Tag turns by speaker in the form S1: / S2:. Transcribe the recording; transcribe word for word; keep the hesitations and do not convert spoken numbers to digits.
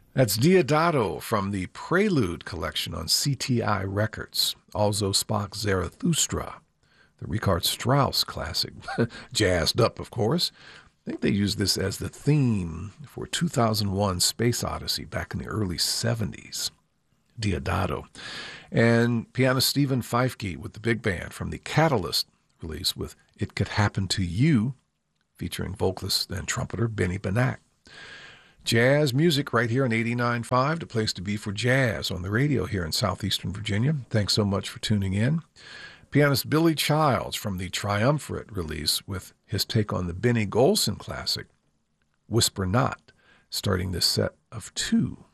S1: That's Diodato from the Prelude collection on C T I Records. Also Spock's Zarathustra, the Richard Strauss classic, jazzed up, of course. I think they used this as the theme for two thousand one Space Odyssey back in the early seventies. Diodato. And pianist Stephen Feifke with the big band from the Catalyst release with It Could Happen to You, featuring vocalist and trumpeter Benny Benack. Jazz music right here on eighty-nine point five, the place to be for jazz on the radio here in southeastern Virginia. Thanks so much for tuning in. Pianist Billy Childs from the Triumvirate release with his take on the Benny Golson classic, Whisper Not, starting this set of two.